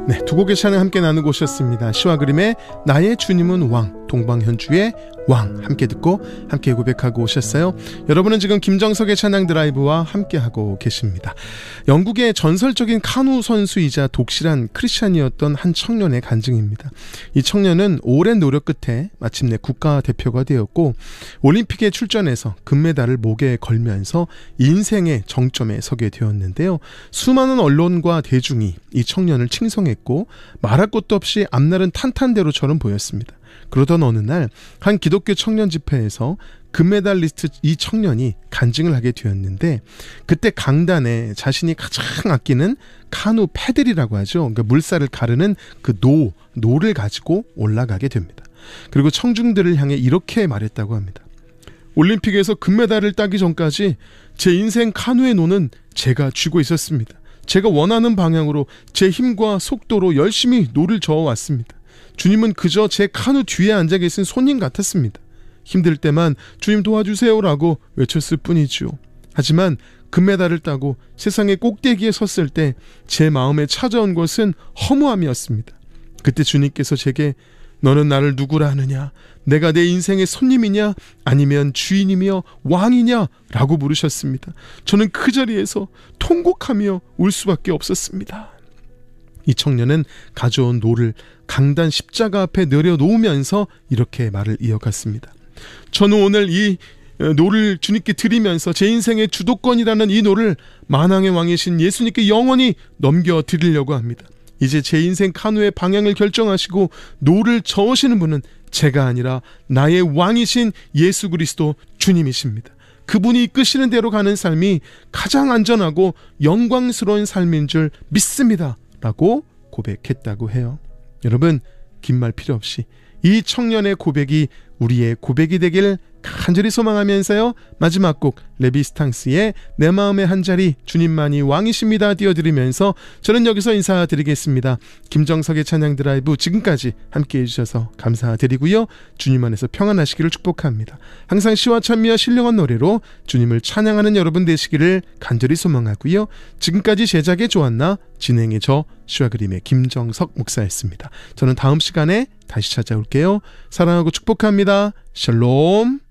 네, 두 곡의 찬양 함께 나누고 오셨습니다. 시와 그림의 나의 주님은 왕, 동방현주의 왕 함께 듣고 함께 고백하고 오셨어요. 여러분은 지금 김정석의 찬양 드라이브와 함께하고 계십니다. 영국의 전설적인 카누 선수이자 독실한 크리스찬이었던 한 청년의 간증입니다. 이 청년은 오랜 노력 끝에 마침내 국가대표가 되었고 올림픽에 출전해서 금메달을 목에 걸면서 인생의 정점에 서게 되었는데요. 수많은 언론과 대중이 이 청년을 칭송했고 말할 것도 없이 앞날은 탄탄대로처럼 보였습니다. 그러던 어느 날 한 기독교 청년 집회에서 금메달리스트 이 청년이 간증을 하게 되었는데 그때 강단에 자신이 가장 아끼는 카누 패들이라고 하죠. 그러니까 물살을 가르는 그 노를 가지고 올라가게 됩니다. 그리고 청중들을 향해 이렇게 말했다고 합니다. 올림픽에서 금메달을 따기 전까지 제 인생 카누의 노는 제가 쥐고 있었습니다. 제가 원하는 방향으로 제 힘과 속도로 열심히 노를 저어왔습니다. 주님은 그저 제 카누 뒤에 앉아 계신 손님 같았습니다. 힘들 때만 주님 도와주세요라고 외쳤을 뿐이죠. 하지만 금메달을 따고 세상의 꼭대기에 섰을 때 제 마음에 찾아온 것은 허무함이었습니다. 그때 주님께서 제게 너는 나를 누구라 하느냐? 내가 내 인생의 손님이냐? 아니면 주인이며 왕이냐? 라고 물으셨습니다. 저는 그 자리에서 통곡하며 울 수밖에 없었습니다. 이 청년은 가져온 노를 강단 십자가 앞에 내려놓으면서 이렇게 말을 이어갔습니다. 저는 오늘 이 노를 주님께 드리면서 제 인생의 주도권이라는 이 노를 만왕의 왕이신 예수님께 영원히 넘겨드리려고 합니다. 이제 제 인생 카누의 방향을 결정하시고 노를 저으시는 분은 제가 아니라 나의 왕이신 예수 그리스도 주님이십니다. 그분이 이끄시는 대로 가는 삶이 가장 안전하고 영광스러운 삶인 줄 믿습니다. 라고 고백했다고 해요. 여러분, 긴 말 필요 없이 이 청년의 고백이 우리의 고백이 되길 간절히 소망하면서요. 마지막 곡 레비스탕스의 내 마음의 한자리 주님만이 왕이십니다 띄워드리면서 저는 여기서 인사드리겠습니다. 김정석의 찬양 드라이브 지금까지 함께해 주셔서 감사드리고요. 주님 안에서 평안하시기를 축복합니다. 항상 시와 찬미와 신령한 노래로 주님을 찬양하는 여러분 되시기를 간절히 소망하고요. 지금까지 제작의 조한나, 진행의 저 시와 그림의 김정석 목사였습니다. 저는 다음 시간에 다시 찾아올게요. 사랑하고 축복합니다. 샬롬.